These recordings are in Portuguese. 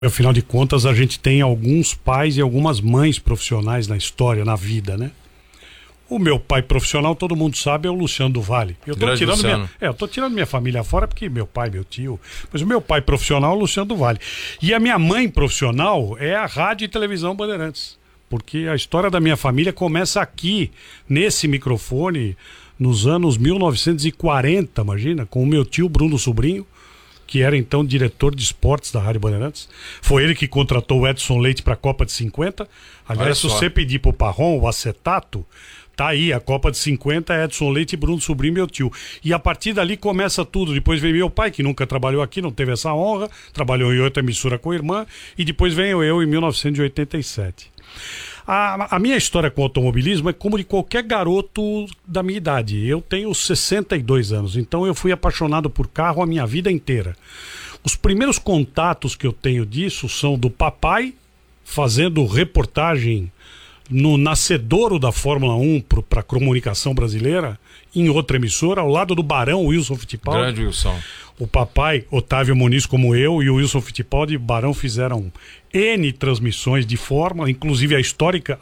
Afinal de contas, a gente tem alguns pais e algumas mães profissionais na história, na vida, né? O meu pai profissional, todo mundo sabe, é o Luciano do Vale. Eu tô tirando minha família fora porque meu pai, meu tio... Mas o meu pai profissional é o Luciano do Vale. E a minha mãe profissional é a Rádio e Televisão Bandeirantes. Porque a história da minha família começa aqui, nesse microfone, nos anos 1940, imagina, com o meu tio Bruno Sobrinho, que era então diretor de esportes da Rádio Bandeirantes. Foi ele que contratou o Edson Leite para a Copa de 50. Aliás, se você pedir pro Parron o acetato, tá aí, a Copa de 50, Edson Leite, Bruno Sobrinho, meu tio. E a partir dali começa tudo. Depois vem meu pai, que nunca trabalhou aqui, não teve essa honra, trabalhou em outra emissora com a irmã, e depois venho eu em 1987. A minha história com o automobilismo é como de qualquer garoto da minha idade. Eu tenho 62 anos, então eu fui apaixonado por carro a minha vida inteira. Os primeiros contatos que eu tenho disso são do papai fazendo reportagem no nascedouro da Fórmula 1 para a comunicação brasileira, em outra emissora, ao lado do Barão Wilson Fittipaldi. Grande Wilson. O papai, Otávio Muniz, como eu, e o Wilson Fittipaldi e o Barão fizeram N transmissões de Fórmula, inclusive a histórica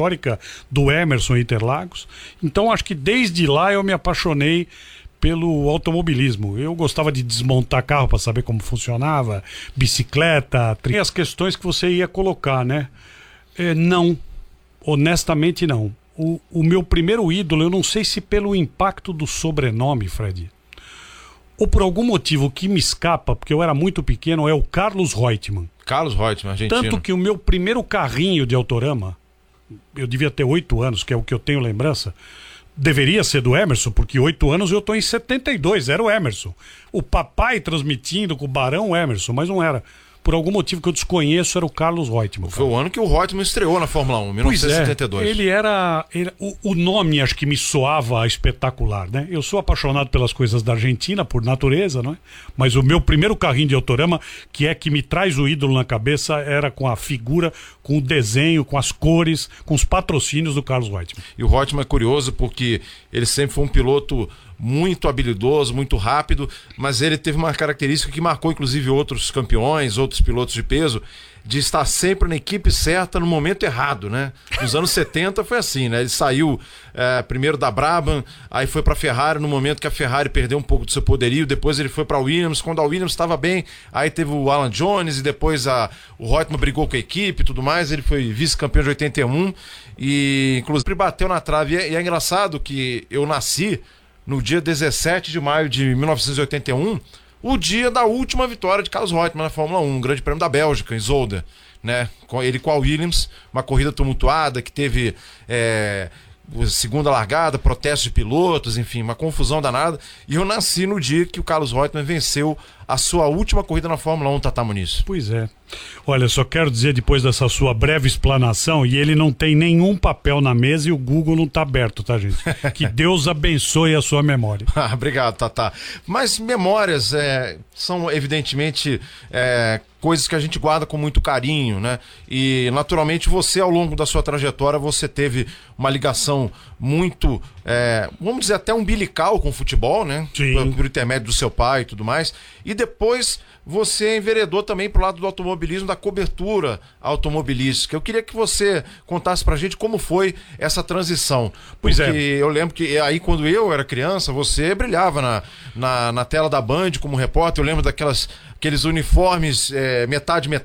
do Emerson Interlagos. Então acho que desde lá eu me apaixonei pelo automobilismo. Eu gostava de desmontar carro para saber como funcionava, bicicleta, e as questões que você ia colocar, né? Não. Honestamente, não. O meu primeiro ídolo, eu não sei se pelo impacto do sobrenome, Fred, ou por algum motivo que me escapa, porque eu era muito pequeno, é o Carlos Reutemann. Carlos Reutemann, argentino. Tanto que o meu primeiro carrinho de Autorama, eu devia ter 8 anos, que é o que eu tenho lembrança, deveria ser do Emerson, porque 8 anos eu estou em 72, era o Emerson. O papai transmitindo com o Barão Emerson, mas não era. Por algum motivo que eu desconheço, era o Carlos Reutemann. Foi o ano que o Reutemann estreou na Fórmula 1, 1972. Ele era o nome, acho que me soava espetacular, né? Eu sou apaixonado pelas coisas da Argentina, por natureza, não é? Mas o meu primeiro carrinho de Autorama, que me traz o ídolo na cabeça, era com a figura, com o desenho, com as cores, com os patrocínios do Carlos Reutemann. E o Reutemann é curioso porque ele sempre foi um piloto muito habilidoso, muito rápido, mas ele teve uma característica que marcou inclusive outros campeões, outros pilotos de peso, de estar sempre na equipe certa no momento errado, né? Nos anos 70 foi assim, né? Ele saiu primeiro da Brabham, aí foi para a Ferrari no momento que a Ferrari perdeu um pouco do seu poderio, depois ele foi para a Williams, quando a Williams estava bem, aí teve o Alan Jones e depois o Reutemann brigou com a equipe e tudo mais, ele foi vice-campeão de 81 e inclusive bateu na trave. E é engraçado que eu nasci no dia 17 de maio de 1981, o dia da última vitória de Carlos Reutemann na Fórmula 1, um grande prêmio da Bélgica, em Zolder, né? Ele com a Williams, uma corrida tumultuada que teve segunda largada, protesto de pilotos, enfim, uma confusão danada. E eu nasci no dia que o Carlos Reutemann venceu a sua última corrida na Fórmula 1, Tata Muniz. Pois é. Olha, só quero dizer, depois dessa sua breve explanação, e ele não tem nenhum papel na mesa e o Google não está aberto, tá, gente? Que Deus abençoe a sua memória. Obrigado, Tata. Mas memórias são, evidentemente, coisas que a gente guarda com muito carinho, né? E, naturalmente, você, ao longo da sua trajetória, você teve uma ligação muito, vamos dizer, até umbilical com o futebol, né? Sim. Por intermédio do seu pai e tudo mais. E depois você enveredou também pro lado do automobilismo, da cobertura automobilística. Eu queria que você contasse pra gente como foi essa transição. Pois porque eu lembro que aí quando eu era criança, você brilhava na tela da Band como repórter. Eu lembro aqueles uniformes metade